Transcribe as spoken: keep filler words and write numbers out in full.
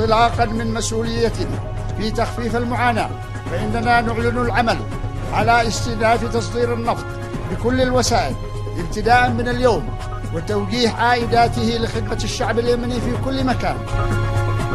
وانطلاقا من مسؤوليتنا في تخفيف المعاناة، فإننا نعلن العمل على استئناف تصدير النفط بكل الوسائل ابتداء من اليوم، وتوجيه عائداته لخدمة الشعب اليمني في كل مكان.